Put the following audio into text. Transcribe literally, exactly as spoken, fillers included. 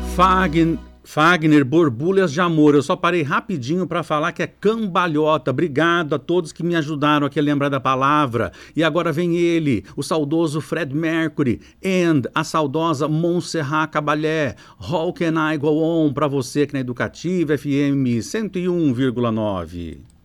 Fagner, Fagner, Borbulhas de Amor. Eu só parei rapidinho para falar que é cambalhota. Obrigado a todos que me ajudaram aqui a lembrar da palavra. E agora vem ele, o saudoso Fred Mercury, and a saudosa Montserrat Caballé. How can I go on? Para você aqui na Educativa F M cento e um vírgula nove.